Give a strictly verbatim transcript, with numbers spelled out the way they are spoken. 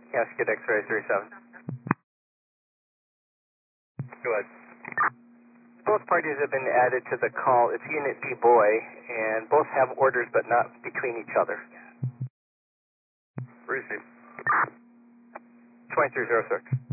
Yes, get X-ray three seven. Go ahead. Both parties have been added to the call. It's Unit B boy, and both have orders but not between each other. Receive. twenty-three oh six.